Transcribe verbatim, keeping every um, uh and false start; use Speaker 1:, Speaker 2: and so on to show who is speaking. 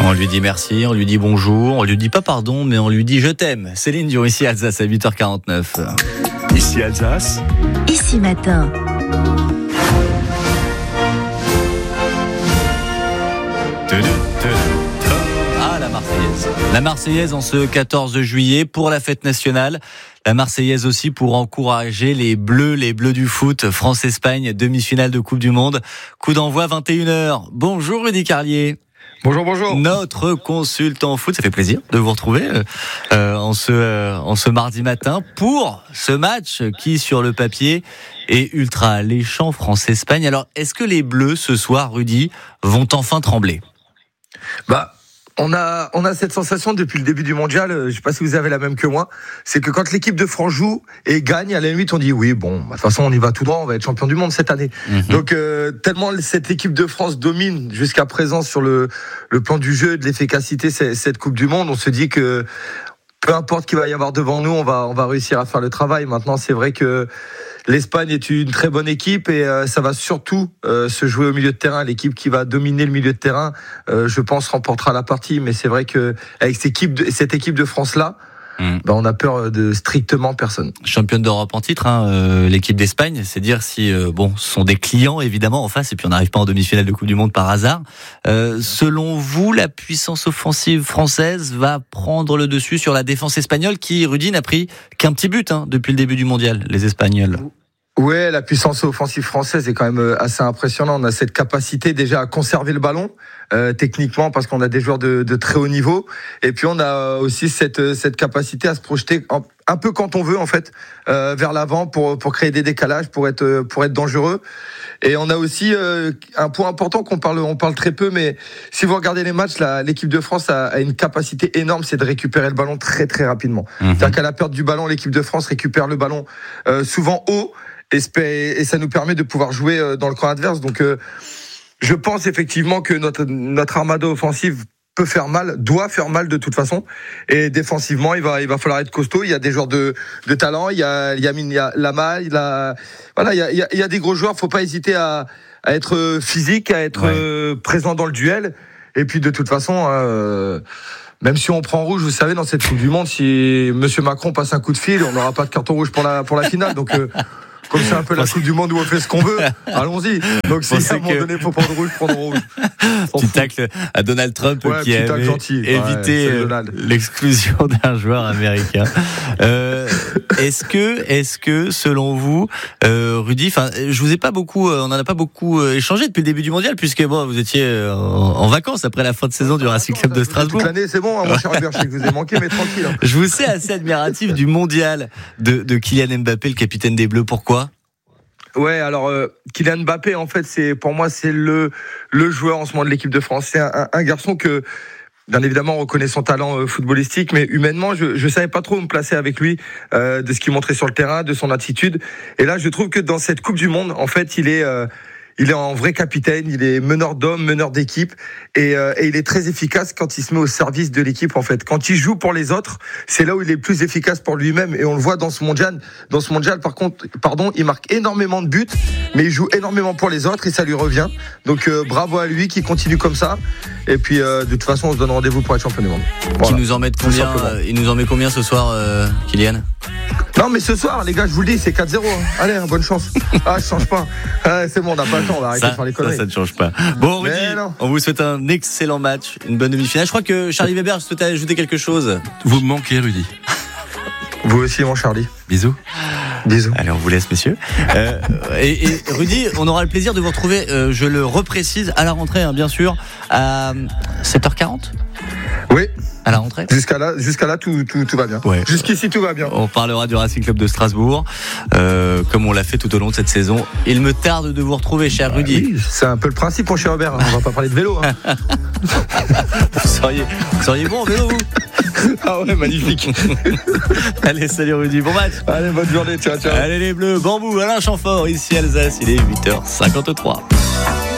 Speaker 1: On lui dit merci, on lui dit bonjour, on lui dit pas pardon, mais on lui dit je t'aime. Céline Dion, ici Alsace à huit heures quarante-neuf.
Speaker 2: Ici Alsace.
Speaker 3: Ici matin.
Speaker 1: Ah, la Marseillaise. La Marseillaise en ce quatorze juillet pour la fête nationale. La Marseillaise aussi pour encourager les Bleus, les Bleus du foot. France-Espagne, demi-finale de Coupe du Monde. Coup d'envoi vingt et une heures. Bonjour Rudy Carlier.
Speaker 4: Bonjour, bonjour.
Speaker 1: Notre consultant foot, ça fait plaisir de vous retrouver euh, en ce euh, en ce mardi matin pour ce match qui, sur le papier, est ultra alléchant. France-Espagne. Alors, est-ce que les Bleus ce soir, Rudy, vont enfin trembler ?
Speaker 4: Bah, on a on a cette sensation depuis le début du mondial. Je sais pas si vous avez la même que moi. C'est que quand l'équipe de France joue et gagne, à la limite, on dit oui, bon, de toute façon, on y va tout droit. On va être champion du monde cette année. Mm-hmm. Donc, euh, tellement cette équipe de France domine jusqu'à présent sur le le plan du jeu, de l'efficacité, cette Coupe du Monde, on se dit que peu importe qui va y avoir devant nous, on va on va réussir à faire le travail. Maintenant, c'est vrai que l'Espagne est une très bonne équipe et euh, ça va surtout euh, se jouer au milieu de terrain. L'équipe qui va dominer le milieu de terrain, euh, je pense, remportera la partie. Mais c'est vrai que avec cette équipe de, cette équipe de France-là, mmh. bah, on a peur de strictement personne.
Speaker 1: Championne d'Europe en titre, hein, euh, l'équipe d'Espagne. C'est dire si euh, bon, ce sont des clients évidemment en face et puis on n'arrive pas en demi-finale de Coupe du Monde par hasard. Euh, selon vous, la puissance offensive française va prendre le dessus sur la défense espagnole qui, Rudy, n'a pris qu'un petit but hein, depuis le début du mondial, les Espagnols.
Speaker 4: Ouais, la puissance offensive française est quand même assez impressionnante. On a cette capacité déjà à conserver le ballon euh, techniquement parce qu'on a des joueurs de, de très haut niveau. Et puis on a aussi cette cette capacité à se projeter en, un peu quand on veut en fait euh, vers l'avant pour pour créer des décalages, pour être pour être dangereux. Et on a aussi euh, un point important qu'on parle on parle très peu, mais si vous regardez les matchs, là, l'équipe de France a, a une capacité énorme, c'est de récupérer le ballon très très rapidement. Mmh. C'est-à-dire qu'à la perte du ballon, l'équipe de France récupère le ballon euh, souvent haut. Et ça nous permet de pouvoir jouer dans le camp adverse. Donc, euh, je pense effectivement que notre notre armada offensive peut faire mal, doit faire mal de toute façon. Et défensivement, il va il va falloir être costaud. Il y a des joueurs de de talent. Il y a il y a, il y a Lama, il a voilà, il y a il y a, il y a des gros joueurs. Faut pas hésiter à à être physique, à être ouais. présent dans le duel. Et puis de toute façon. Euh, Même si on prend rouge, vous savez, dans cette Coupe du Monde, si Monsieur Macron passe un coup de fil, on n'aura pas de carton rouge pour la pour la finale. Donc, euh, comme c'est un peu la Coupe du Monde où on fait ce qu'on veut, allons-y. Donc, si à un moment donné, il faut prendre rouge, prendre rouge.
Speaker 1: Petit tacle à Donald Trump
Speaker 4: ouais,
Speaker 1: qui a évité
Speaker 4: ouais,
Speaker 1: l'exclusion d'un joueur américain. Euh, est-ce que, est-ce que, selon vous, euh, Rudy, enfin, je vous ai pas beaucoup, on en a pas beaucoup échangé depuis le début du mondial, puisque bon, vous étiez en, en vacances après la fin de saison du Racing Club de Strasbourg.
Speaker 4: Toute l'année, c'est bon, hein, mon cher Hubert, je sais que vous avez manqué, mais tranquille. Hein.
Speaker 1: Je vous sais assez admiratif du mondial de, de Kylian Mbappé, le capitaine des Bleus. Pourquoi?
Speaker 4: Ouais, alors euh, Kylian Mbappé, en fait, c'est pour moi c'est le le joueur en ce moment de l'équipe de France. C'est un, un, un garçon que, bien évidemment, on reconnaît son talent euh, footballistique, mais humainement, je je savais pas trop où me placer avec lui, euh, de ce qu'il montrait sur le terrain, de son attitude. Et là, je trouve que dans cette Coupe du Monde, en fait, il est euh, il est en vrai capitaine, il est meneur d'hommes, meneur d'équipe, et, euh, et il est très efficace quand il se met au service de l'équipe. En fait, quand il joue pour les autres, c'est là où il est le plus efficace pour lui-même, et on le voit dans ce mondial. Dans ce mondial, par contre, pardon, il marque énormément de buts, mais il joue énormément pour les autres et ça lui revient. Donc euh, bravo à lui, qui continue comme ça. Et puis euh, de toute façon, on se donne rendez-vous pour être champion du monde. Voilà.
Speaker 1: Qui nous en met combien euh, Il nous en met combien ce soir, euh, Kylian?
Speaker 4: Non, mais ce soir, les gars, je vous le dis, c'est quatre zéro. Hein. Allez, hein, bonne chance. Ah, je change pas. Ah, c'est bon, on n'a pas le temps, on va arrêter
Speaker 1: ça,
Speaker 4: de faire les conneries.
Speaker 1: Ça, ça ne change pas. Bon, Rudy, on vous souhaite un excellent match, une bonne demi-finale. Je crois que Charlie Weber souhaitait ajouter quelque chose.
Speaker 2: Vous me manquez, Rudy.
Speaker 4: Vous aussi, mon Charlie.
Speaker 2: Bisous.
Speaker 4: Bisous.
Speaker 1: Allez, on vous laisse, messieurs. Euh, et, et Rudy, on aura le plaisir de vous retrouver, euh, je le reprécise, à la rentrée, hein, bien sûr, à sept heures quarante.
Speaker 4: Oui.
Speaker 1: À la rentrée.
Speaker 4: Jusqu'à là, jusqu'à là, tout, tout, tout va bien. Ouais. Jusqu'ici, tout va bien.
Speaker 1: On parlera du Racing Club de Strasbourg, euh, comme on l'a fait tout au long de cette saison. Il me tarde de vous retrouver, cher
Speaker 4: bah
Speaker 1: Rudy.
Speaker 4: Oui, c'est un peu le principe, mon cher Robert. On va pas parler de vélo. Hein.
Speaker 1: vous, seriez, vous seriez bon en vélo, vous?
Speaker 4: Ah ouais, magnifique.
Speaker 1: Allez, salut Rudy, bon match.
Speaker 4: Allez, bonne journée, ciao, ciao.
Speaker 1: Allez les Bleus, bambou, Alain Chamfort, ici Alsace, il est huit heures cinquante-trois.